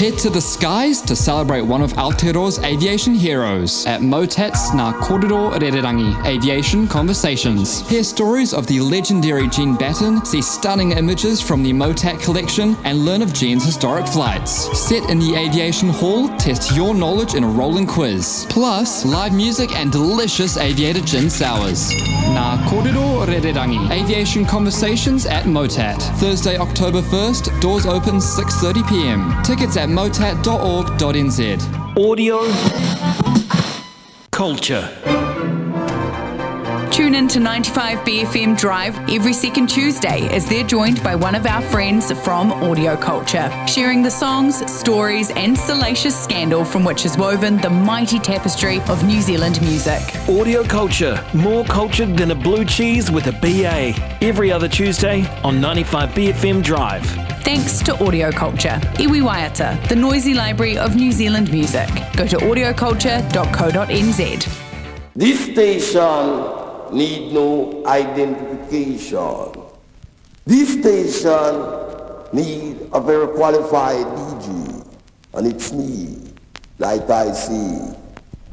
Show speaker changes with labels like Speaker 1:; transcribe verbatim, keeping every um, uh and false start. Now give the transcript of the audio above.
Speaker 1: Head to the skies to celebrate one of Aotearoa's aviation heroes at Motat's Ngā Kōrero Rererangi Aviation Conversations. Hear stories of the legendary Gene Batten, see stunning images from the Motat collection, and learn of Gene's historic flights. Sit in the aviation hall, test your knowledge in a rolling quiz. Plus, live music and delicious aviator gin sours. Ngā Kōrero Rererangi Aviation Conversations at Motat. Thursday, October first, doors open six thirty p.m. Tickets at motat dot org dot n z.
Speaker 2: Audio culture.
Speaker 3: Tune in to ninety-five B F M Drive every second Tuesday as they're joined by one of our friends from Audio Culture, sharing the songs, stories and salacious scandal from which is woven the mighty tapestry of New Zealand music.
Speaker 2: Audio Culture, more cultured than a blue cheese with a B A. Every other Tuesday on ninety-five B F M Drive.
Speaker 3: Thanks to Audio Culture, Iwi Waiata, the noisy library of New Zealand music. Go to audio culture dot co dot n z.
Speaker 4: This station need no identification. This station need a very qualified D J, and it's me, like I see.